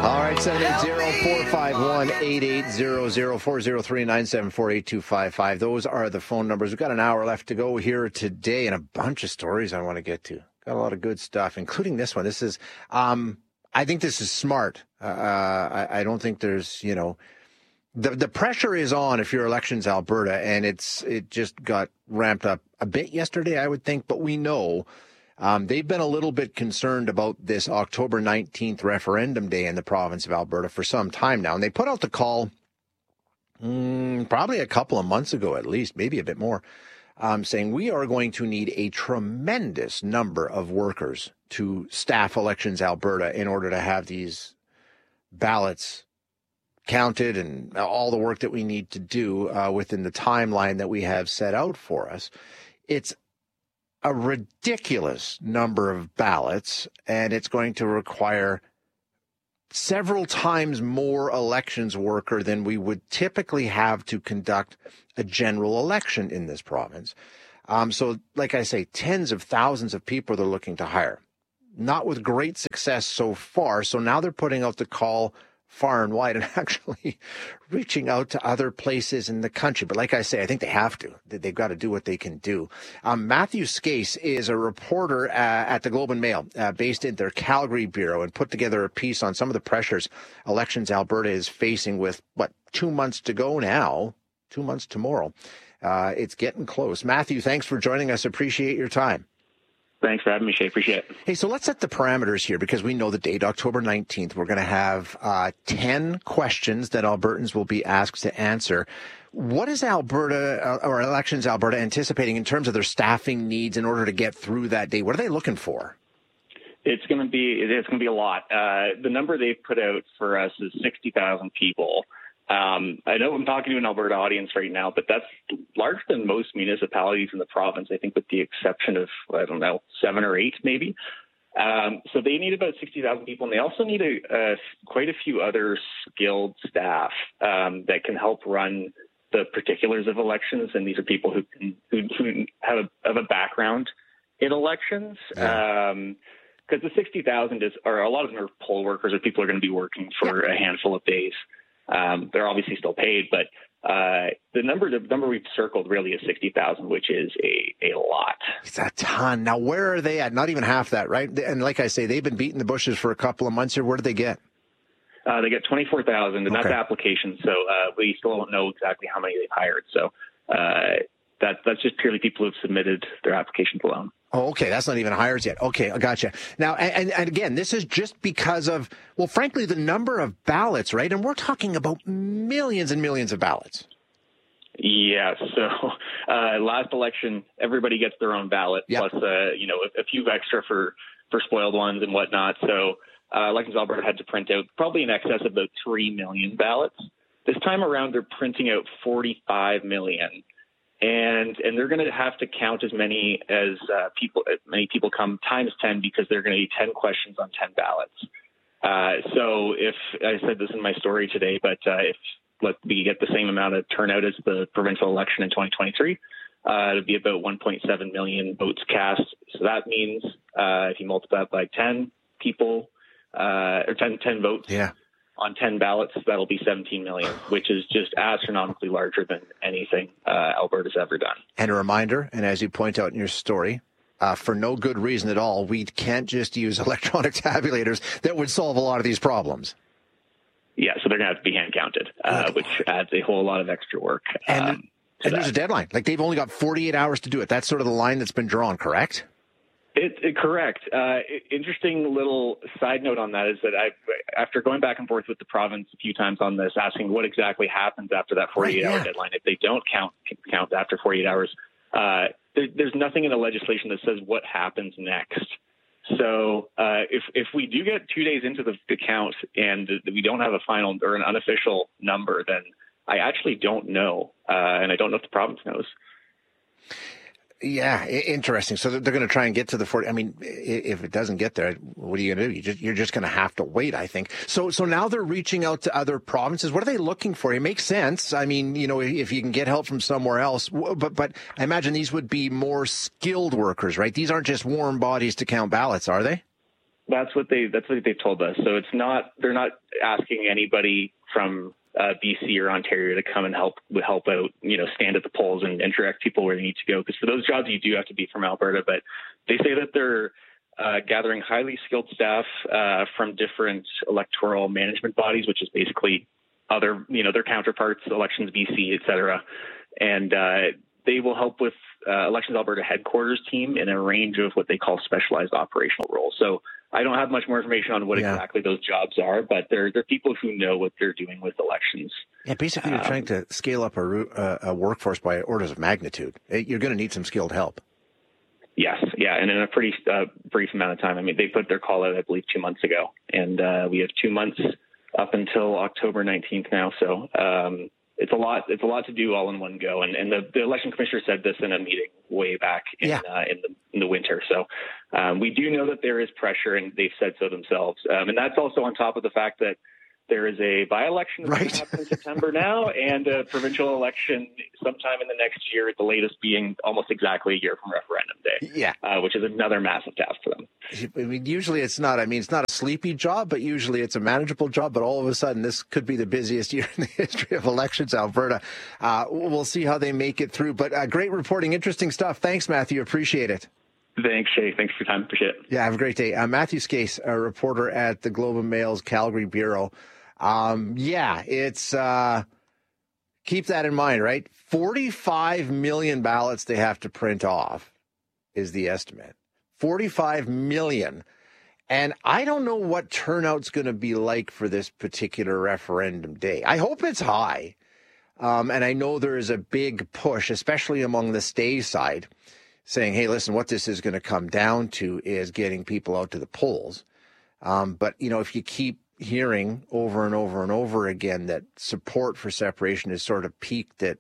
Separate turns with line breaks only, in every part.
All right, 780-451-8800, 403-974-8255. Those are the phone numbers. We've got an hour left to go here today and a bunch of stories I want to get to. Got a lot of good stuff, including this one. This is, I think this is smart. I don't think there's, the pressure is on if you're Elections Alberta, and it just got ramped up a bit yesterday, I would think, but we know they've been a little bit concerned about this October 19th referendum day in the province of Alberta for some time now. And they put out the call probably a couple of months ago at least, maybe a bit more, saying we are going to need a tremendous number of workers to staff Elections Alberta in order to have these ballots counted and all the work that we need to do within the timeline that we have set out for us. It's a ridiculous number of ballots, and it's going to require several times more elections worker than we would typically have to conduct a general election in this province. So, like I say, tens of thousands of people they're looking to hire. Not with great success so far, so now they're putting out the call far and wide and actually reaching out to other places in the country. But like I say, I think they have to. They've got to do what they can do. Matthew Skase is a reporter at the Globe and Mail based in their Calgary bureau and put together a piece on some of the pressures Elections Alberta is facing with, 2 months to go now, 2 months tomorrow. It's getting close. Matthew, thanks for joining us. Appreciate your time.
Thanks for having me, Shay. Appreciate it.
Hey, so let's set the parameters here because we know the date, October 19th. We're going to have 10 questions that Albertans will be asked to answer. What is Alberta or Elections Alberta anticipating in terms of their staffing needs in order to get through that day? What are they looking for?
It's going to be a lot. The number they've put out for us is 60,000 people. I know I'm talking to an Alberta audience right now, but that's larger than most municipalities in the province, I think with the exception of, 7 or 8 maybe. So they need about 60,000 people, and they also need quite a few other skilled staff that can help run the particulars of elections. And these are people who have a background in elections. Because the 60,000 are a lot of them are poll workers or people who are going to be working for a handful of days. They're obviously still paid, but the number we've circled really is 60,000, which is a lot.
It's a ton. Now, where are they at? Not even half that, right? And like I say, they've been beating the bushes for a couple of months here. Where do they get?
They get 24,000, and that's applications. So we still don't know exactly how many they've hired. So that's just purely people who've submitted their applications alone.
Oh, okay. That's not even hires yet. Okay, I gotcha. Now, and again, this is just because of, well, frankly, the number of ballots, right? And we're talking about millions and millions of ballots.
Yeah. So last election, everybody gets their own ballot, plus, a few extra for spoiled ones and whatnot. So Elections Alberta had to print out probably in excess of about 3 million ballots. This time around, they're printing out 45 million. And they're going to have to count as many people come times 10 because they're going to be 10 questions on 10 ballots. So if I said this in my story today, but if we get the same amount of turnout as the provincial election in 2023, it'll be about 1.7 million votes cast. So that means if you multiply it by 10 people or 10 votes.
Yeah.
On 10 ballots, that'll be 17 million, which is just astronomically larger than anything Alberta's ever done.
And a reminder, and as you point out in your story, for no good reason at all, we can't just use electronic tabulators that would solve a lot of these problems.
Yeah, so they're going to have to be hand counted, which adds a whole lot of extra work.
And there's a deadline. Like they've only got 48 hours to do it. That's sort of the line that's been drawn, correct?
Correct. Interesting little side note on that is that after going back and forth with the province a few times on this, asking what exactly happens after that 48-hour deadline, if they don't count after 48 hours, there's nothing in the legislation that says what happens next. So if we do get 2 days into the count and we don't have a final or an unofficial number, then I actually don't know, and I don't know if the province knows.
Yeah, interesting. So they're going to try and get to the 40. I mean, if it doesn't get there, what are you going to do? You're just going to have to wait, I think. So now they're reaching out to other provinces. What are they looking for? It makes sense. I mean, if you can get help from somewhere else, but I imagine these would be more skilled workers, right? These aren't just warm bodies to count ballots, are they?
That's what they've told us. So they're not asking anybody from BC or Ontario to come and help out, stand at the polls and direct people where they need to go. Because for those jobs, you do have to be from Alberta. But they say that they're gathering highly skilled staff from different electoral management bodies, which is basically other, their counterparts, Elections BC, et cetera. And they will help with Elections Alberta headquarters team in a range of what they call specialized operational roles. So I don't have much more information on what exactly those jobs are, but they're people who know what they're doing with elections.
Yeah, basically you're trying to scale up a workforce by orders of magnitude. You're going to need some skilled help.
Yes, yeah, and in a pretty brief amount of time. I mean, they put their call out, I believe, 2 months ago, and we have 2 months up until October 19th now. So it's a lot. It's a lot to do all in one go. And the election commissioner said this in a meeting way back in the winter. So we do know that there is pressure, and they've said so themselves. And that's also on top of the fact that there is a by-election that's going to happen in September now, and a provincial election sometime in the next year, at the latest being almost exactly a year from referendum day, which is another massive task for them.
I mean, usually it's not a sleepy job, but usually it's a manageable job. But all of a sudden, this could be the busiest year in the history of Elections Alberta. We'll see how they make it through. But great reporting, interesting stuff. Thanks, Matthew. Appreciate it.
Thanks, Shay. Thanks for your time. Appreciate it.
Yeah, have a great day. Matthew Skase, a reporter at the Globe and Mail's Calgary Bureau. It's keep that in mind, right? 45 million ballots they have to print off is the estimate. 45 million. And I don't know what turnout's going to be like for this particular referendum day. I hope it's high. And I know there is a big push, especially among the stay side, saying, hey, listen, what this is going to come down to is getting people out to the polls. But, if you keep hearing over and over and over again that support for separation is sort of peaked at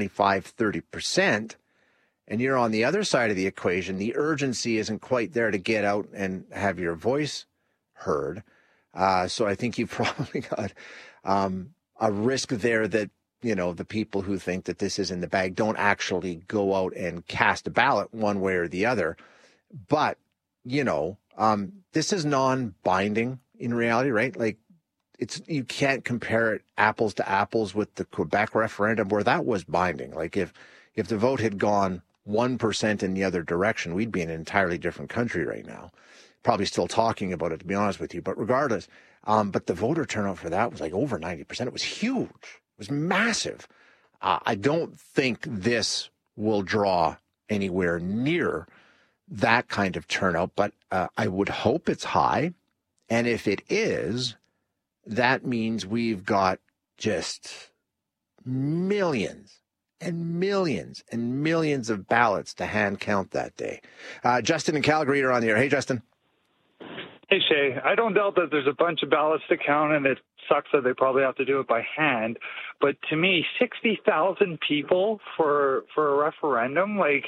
25-30%, and you're on the other side of the equation, the urgency isn't quite there to get out and have your voice heard. So I think you've probably got a risk there that, the people who think that this is in the bag don't actually go out and cast a ballot one way or the other. But, this is non-binding in reality, right? Like, you can't compare it apples to apples with the Quebec referendum where that was binding. Like, if the vote had gone 1% in the other direction, we'd be in an entirely different country right now. Probably still talking about it, to be honest with you. But regardless, but the voter turnout for that was like over 90%. It was huge. It was massive. I don't think this will draw anywhere near that kind of turnout, but I would hope it's high. And if it is, that means we've got just millions and millions and millions of ballots to hand count that day. Justin in Calgary, you're on the air. Hey, Justin.
Hey, Shay. I don't doubt that there's a bunch of ballots to count, and it sucks that they probably have to do it by hand. But to me, 60,000 people for a referendum, like,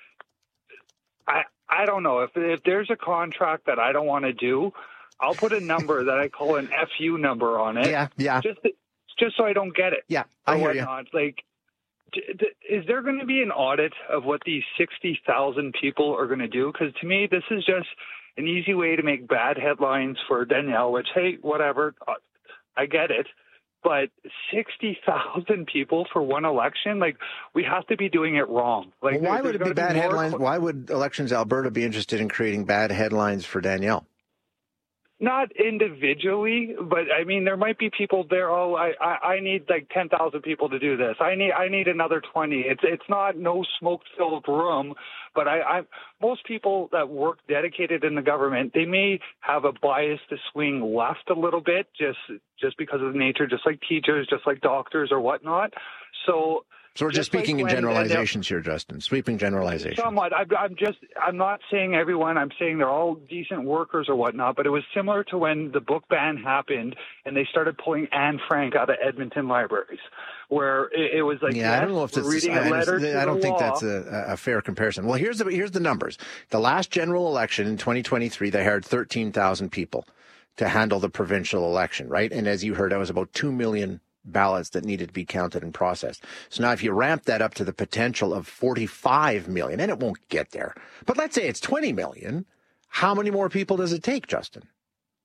I don't know. If there's a contract that I don't want to do, I'll put a number that I call an FU number on it.
Yeah.
Just so I don't get it.
Yeah, I hear you.
Like, is there going to be an audit of what these 60,000 people are going to do? Because to me, this is just an easy way to make bad headlines for Danielle, which, hey, whatever, I get it. But 60,000 people for one election, like, we have to be doing it wrong. Like,
why would it be bad headlines? Why would Elections Alberta be interested in creating bad headlines for Danielle?
Not individually, but I mean, there might be people there. Oh, I need like 10,000 people to do this. I need another 20. It's not no smoke-filled room, but most people that work dedicated in the government, they may have a bias to swing left a little bit, just because of the nature, just like teachers, just like doctors or whatnot. So
we're just speaking in generalizations here, Justin. Sweeping generalizations.
Somewhat. I'm not saying everyone. I'm saying they're all decent workers or whatnot. But it was similar to when the book ban happened and they started pulling Anne Frank out of Edmonton libraries, where it was like,
I don't know if that's
reading a letter to the law.
I don't think that's a fair comparison. Well, here's the numbers. The last general election in 2023, they hired 13,000 people to handle the provincial election, right? And as you heard, that was about 2 million ballots that needed to be counted and processed. So now if you ramp that up to the potential of 45 million, and it won't get there, but let's say it's 20 million, how many more people does it take, Justin?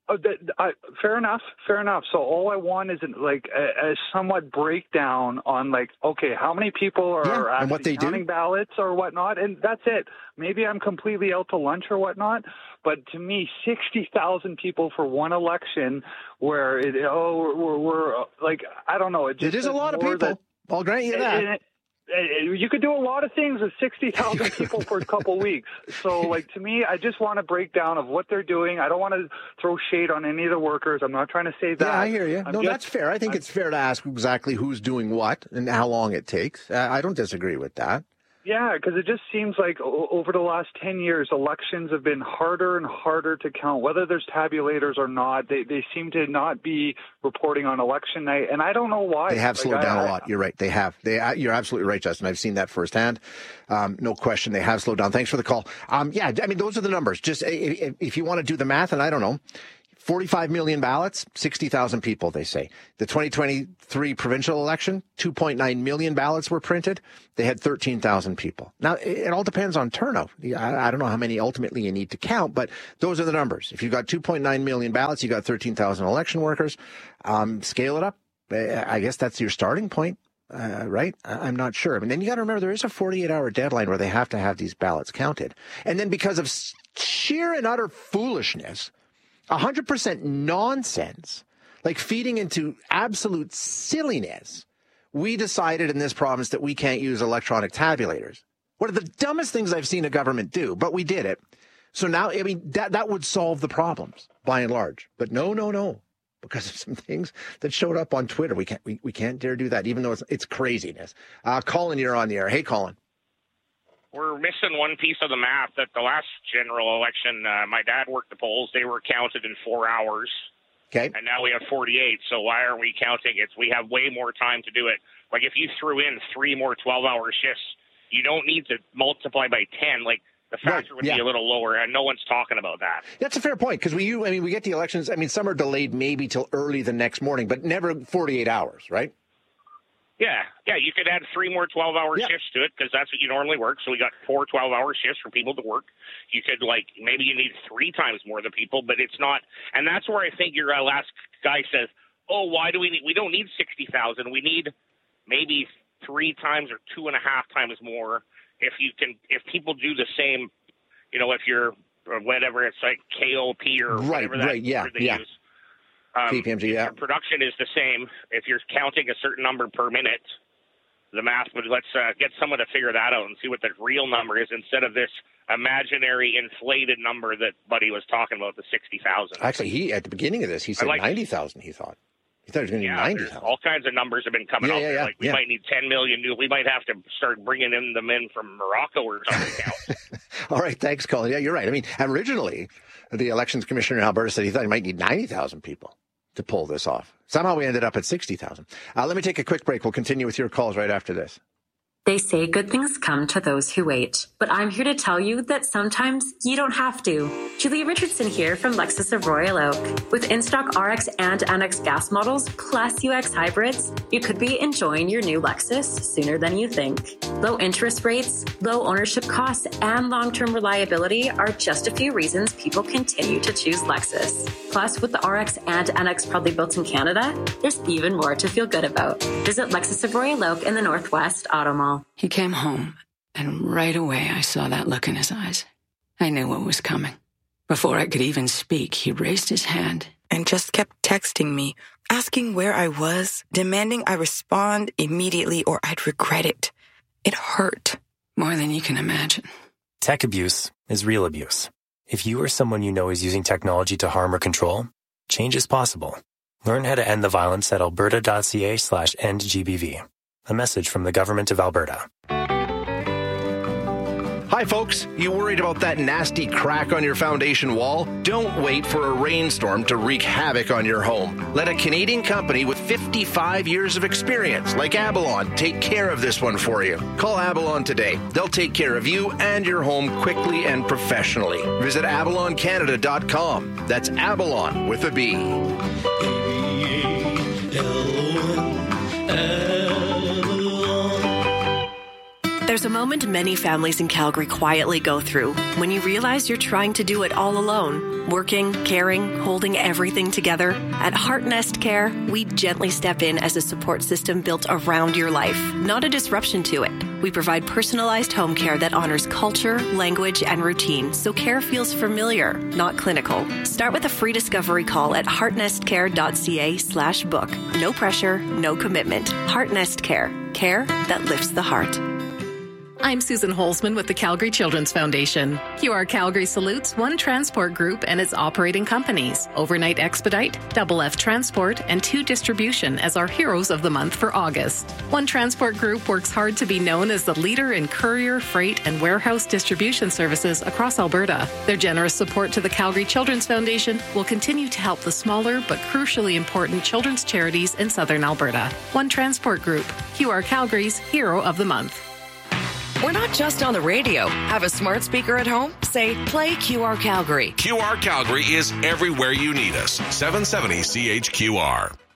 Fair enough. So all I want is like a somewhat breakdown on like, okay, how many people are actually counting ballots or whatnot, and that's it. Maybe I'm completely out to lunch or whatnot, but to me, 60,000 people for one election, where we're like, I don't know. It is
a lot of people. I'll grant you that.
You could do a lot of things with 60,000 people for a couple weeks. So, like, to me, I just want a breakdown of what they're doing. I don't want to throw shade on any of the workers. I'm not trying to say that.
Yeah, I hear you. That's fair. I think it's fair to ask exactly who's doing what and how long it takes. I don't disagree with that.
Yeah, because it just seems like over the last 10 years, elections have been harder and harder to count, whether there's tabulators or not. They seem to not be reporting on election night, and I don't know why.
They have slowed down a lot. You're right. They have. You're absolutely right, Justin. I've seen that firsthand. No question. They have slowed down. Thanks for the call. Yeah, I mean, those are the numbers. Just if you want to do the math, and I don't know, 45 million ballots, 60,000 people, they say. The 2023 provincial election, 2.9 million ballots were printed. They had 13,000 people. Now, it all depends on turnout. I don't know how many ultimately you need to count, but those are the numbers. If you've got 2.9 million ballots, you got 13,000 election workers. Scale it up. I guess that's your starting point, right? I'm not sure. I mean, then you got to remember there is a 48-hour deadline where they have to have these ballots counted. And then because of sheer and utter foolishness, 100% nonsense, like feeding into absolute silliness, we decided in this province that we can't use electronic tabulators. One of the dumbest things I've seen a government do, but we did it. So now, I mean, that would solve the problems by and large. But no. Because of some things that showed up on Twitter, we can't dare do that, even though it's craziness. Colin, you're on the air. Hey, Colin.
We're missing one piece of the math. That the last general election, my dad worked the polls. They were counted in 4 hours.
Okay.
And now we have 48. So why aren't we counting it? We have way more time to do it. Like if you threw in 3 more 12-hour shifts, you don't need to multiply by 10. Like the factor would be a little lower, and no one's talking about that.
That's a fair point because we get the elections. I mean, some are delayed maybe till early the next morning, but never 48 hours, right?
Yeah, you could add 3 more 12-hour shifts to it because that's what you normally work. So we got 4 12-hour shifts for people to work. You could, maybe you need 3 times more than people, but it's not. And that's where I think your last guy says, oh, why do we don't need 60,000. We need maybe 3 times or 2.5 times more if people do the same, if you're, or whatever, it's like KOP or whatever that word they use.
KPMG,
Your production is the same. If you're counting a certain number per minute, the math would let's get someone to figure that out and see what the real number is instead of this imaginary inflated number that Buddy was talking about, the 60,000.
Actually, at the beginning of this, he said 90,000. He thought it was going to be 90,000.
All kinds of numbers have been coming out there. Like we might need 10 million new. We might have to start bringing them in from Morocco or something else.
All right, thanks, Colin. Yeah, you're right. I mean, originally the elections commissioner in Alberta said he thought he might need 90,000 people to pull this off. Somehow we ended up at 60,000. Let me take a quick break. We'll continue with your calls right after this.
They say good things come to those who wait, but I'm here to tell you that sometimes you don't have to. Julia Richardson here from Lexus of Royal Oak. With in-stock RX and NX gas models plus UX hybrids, you could be enjoying your new Lexus sooner than you think. Low interest rates, low ownership costs, and long-term reliability are just a few reasons people continue to choose Lexus. Plus, with the RX and NX proudly built in Canada, there's even more to feel good about. Visit Lexus of Royal Oak in the Northwest Auto Mall.
He came home, and right away I saw that look in his eyes. I knew what was coming. Before I could even speak, he raised his hand
and just kept texting me, asking where I was, demanding I respond immediately or I'd regret it. It hurt.
More than you can imagine.
Tech abuse is real abuse. If you or someone you know is using technology to harm or control, change is possible. Learn how to end the violence at alberta.ca/endgbv. A message from the Government of Alberta.
Hi, folks. You worried about that nasty crack on your foundation wall? Don't wait for a rainstorm to wreak havoc on your home. Let a Canadian company with 55 years of experience, like Abalon, take care of this one for you. Call Abalon today. They'll take care of you and your home quickly and professionally. Visit abaloncanada.com. That's Abalon with a B.
There's a moment many families in Calgary quietly go through when you realize you're trying to do it all alone. Working, caring, holding everything together. At Heart Nest Care, we gently step in as a support system built around your life, not a disruption to it. We provide personalized home care that honors culture, language, and routine, so care feels familiar, not clinical. Start with a free discovery call at heartnestcare.ca/book. No pressure, no commitment. Heart Nest Care. Care that lifts the heart.
I'm Susan Holzman with the Calgary Children's Foundation. QR Calgary salutes One Transport Group and its operating companies, Overnight Expedite, Double F Transport, and 2 Distribution as our Heroes of the Month for August. One Transport Group works hard to be known as the leader in courier, freight, and warehouse distribution services across Alberta. Their generous support to the Calgary Children's Foundation will continue to help the smaller but crucially important children's charities in southern Alberta. One Transport Group, QR Calgary's Hero of the Month.
We're not just on the radio. Have a smart speaker at home? Say, play QR Calgary.
QR Calgary is everywhere you need us. 770 CHQR.